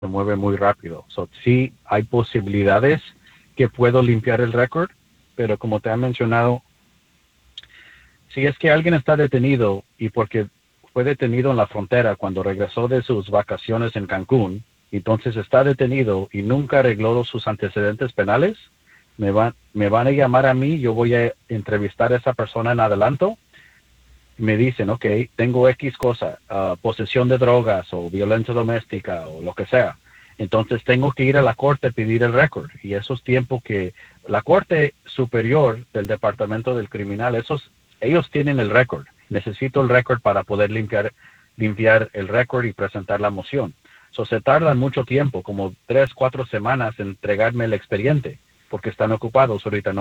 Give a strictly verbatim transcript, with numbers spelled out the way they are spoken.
se mueve muy rápido. So, sí hay posibilidades que puedo limpiar el récord, pero como te he mencionado, si es que alguien está detenido y porque fue detenido en la frontera cuando regresó de sus vacaciones en Cancún, entonces está detenido y nunca arregló sus antecedentes penales, me van, me van a llamar a mí, yo voy a entrevistar a esa persona en adelanto, me dicen, ok, tengo X cosa, uh, posesión de drogas o violencia doméstica o lo que sea. Entonces tengo que ir a la corte a pedir el récord. Y esos tiempos que la corte superior del departamento del criminal, esos, ellos tienen el récord. Necesito el récord para poder limpiar, limpiar el récord y presentar la moción. So, se tardan mucho tiempo, como tres, cuatro semanas en entregarme el expediente, porque están ocupados ahorita. No